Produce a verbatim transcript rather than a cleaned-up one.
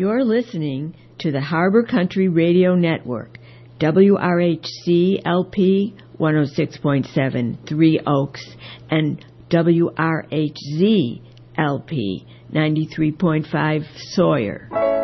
You're listening to the Harbor Country Radio Network, W R H C L P one oh six point seven, Three Oaks, and W R H Z L P ninety-three point five, Sawyer.